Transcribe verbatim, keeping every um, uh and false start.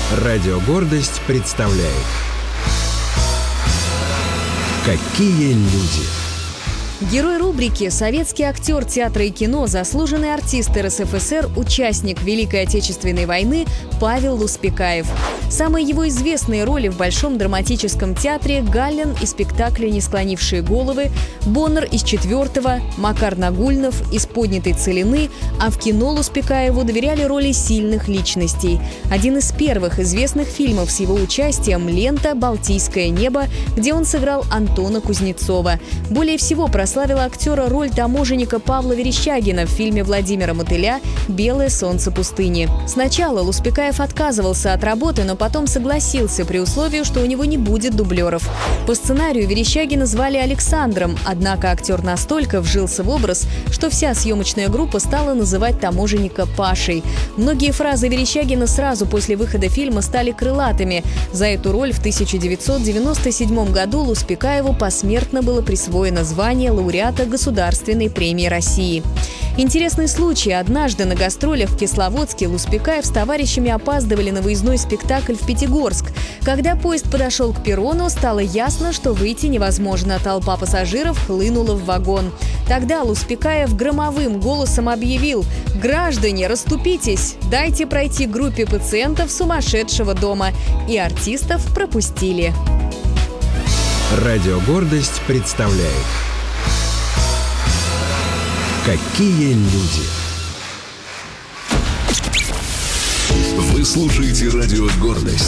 Радио «Гордость» представляет «Какие люди». Герой рубрики – советский актер театра и кино, заслуженный артист эр эс эф эс эр, участник Великой Отечественной войны Павел Луспекаев. Самые его известные роли в Большом драматическом театре – Галлен из спектакля «Не склонившие головы», Боннер из «Четвертого», Макар Нагульнов из «Поднятой целины», а в кино Луспекаеву доверяли роли сильных личностей. Один из первых известных фильмов с его участием – лента «Балтийское небо», где он сыграл Антона Кузнецова. Более всего прославила актера роль таможенника Павла Верещагина в фильме Владимира Мотыля «Белое солнце пустыни». Сначала Луспекаев отказывался от работы, но потом согласился при условии, что у него не будет дублеров. По сценарию Верещагина звали Александром, однако актер настолько вжился в образ, что вся съемочная группа стала называть таможенника Пашей. Многие фразы Верещагина сразу после выхода фильма стали крылатыми. За эту роль в тысяча девятьсот девяносто седьмом году Луспекаеву посмертно было присвоено звание лауреата Государственной премии России. Интересный случай. Однажды на гастролях в Кисловодске Луспекаев с товарищами опаздывали на выездной спектакль в Пятигорск. Когда поезд подошел к перрону, стало ясно, что выйти невозможно. Толпа пассажиров хлынула в вагон. Тогда Луспекаев громовым голосом объявил: «Граждане, расступитесь! Дайте пройти группе пациентов сумасшедшего дома!» И артистов пропустили. Радио «Гордость» представляет «Какие люди». Вы слушаете радио «Гордость».